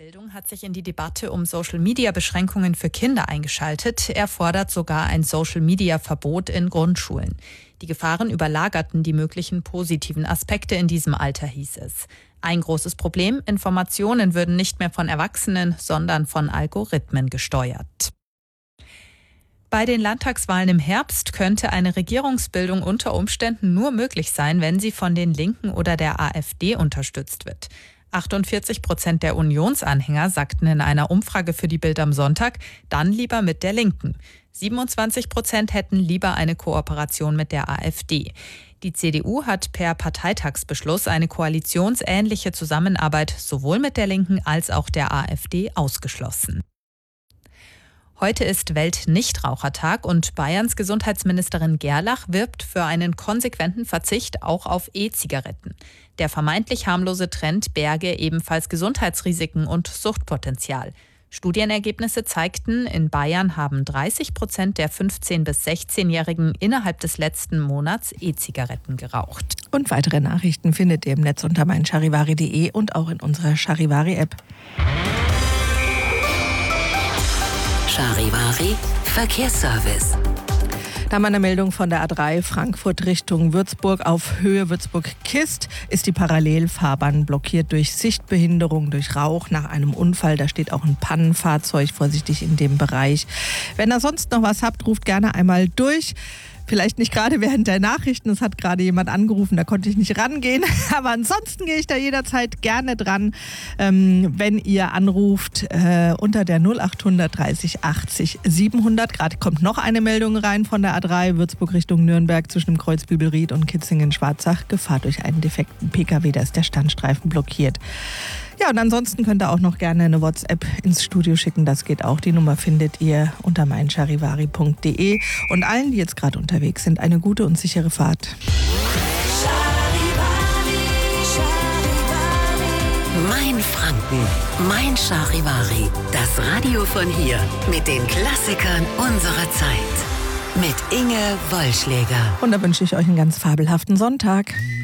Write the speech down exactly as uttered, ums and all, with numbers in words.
Bildung hat sich in die Debatte um Social-Media-Beschränkungen für Kinder eingeschaltet. Er fordert sogar ein Social-Media-Verbot in Grundschulen. Die Gefahren überlagerten die möglichen positiven Aspekte in diesem Alter, hieß es. Ein großes Problem: Informationen würden nicht mehr von Erwachsenen, sondern von Algorithmen gesteuert. Bei den Landtagswahlen im Herbst könnte eine Regierungsbildung unter Umständen nur möglich sein, wenn sie von den Linken oder der AfD unterstützt wird. achtundvierzig Prozent der Unionsanhänger sagten in einer Umfrage für die Bild am Sonntag, dann lieber mit der Linken. siebenundzwanzig Prozent hätten lieber eine Kooperation mit der AfD. Die C D U hat per Parteitagsbeschluss eine koalitionsähnliche Zusammenarbeit sowohl mit der Linken als auch der AfD ausgeschlossen. Heute ist Weltnichtrauchertag und Bayerns Gesundheitsministerin Gerlach wirbt für einen konsequenten Verzicht auch auf E-Zigaretten. Der vermeintlich harmlose Trend berge ebenfalls Gesundheitsrisiken und Suchtpotenzial. Studienergebnisse zeigten, in Bayern haben dreißig Prozent der fünfzehn- bis sechzehnjährigen innerhalb des letzten Monats E-Zigaretten geraucht. Und weitere Nachrichten findet ihr im Netz unter meincharivari punkt de und auch in unserer Charivari-App. Charivari Verkehrsservice. Da haben wir eine Meldung von der A drei Frankfurt Richtung Würzburg. Auf Höhe Würzburg-Kist ist die Parallelfahrbahn blockiert durch Sichtbehinderung, durch Rauch nach einem Unfall. Da steht auch ein Pannenfahrzeug, vorsichtig in dem Bereich. Wenn ihr sonst noch was habt, ruft gerne einmal durch. Vielleicht nicht gerade während der Nachrichten, es hat gerade jemand angerufen, da konnte ich nicht rangehen. Aber ansonsten gehe ich da jederzeit gerne dran, ähm, wenn ihr anruft äh, unter der null achthundert dreißig achtzig siebenhundert. Gerade kommt noch eine Meldung rein von der A drei, Würzburg Richtung Nürnberg zwischen dem Kreuz Bübelried und Kitzingen-Schwarzach. Gefahr durch einen defekten Pkw, da ist der Standstreifen blockiert. Ja, und ansonsten könnt ihr auch noch gerne eine WhatsApp ins Studio schicken. Das geht auch. Die Nummer findet ihr unter meincharivari punkt de. Und allen, die jetzt gerade unterwegs sind, eine gute und sichere Fahrt. Mein Franken, mein Charivari. Das Radio von hier mit den Klassikern unserer Zeit. Mit Inge Wollschläger. Und da wünsche ich euch einen ganz fabelhaften Sonntag.